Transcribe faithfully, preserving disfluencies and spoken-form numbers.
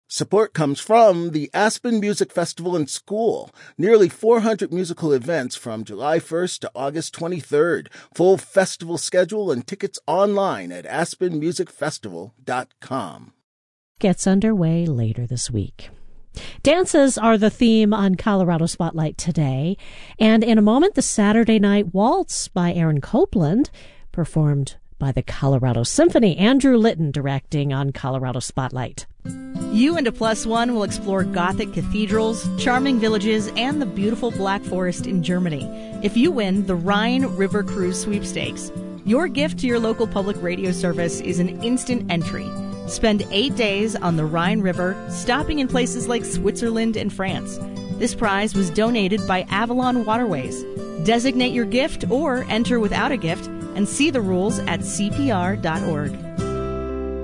Support comes from the Aspen Music Festival and School. Nearly four hundred musical events from July first to August twenty-third. Full festival schedule and tickets online at aspen music festival dot com. Gets underway later this week. Dances are the theme on Colorado Spotlight today. And in a moment, the Saturday Night Waltz by Aaron Copland, performed by the Colorado Symphony. Andrew Litton directing on Colorado Spotlight. You and a plus one will explore Gothic cathedrals, charming villages, and the beautiful Black Forest in Germany. If you win the Rhine River Cruise Sweepstakes, your gift to your local public radio service is an instant entry. Spend eight days on the Rhine River, stopping in places like Switzerland and France. This prize was donated by Avalon Waterways. Designate your gift or enter without a gift and see the rules at C P R dot org.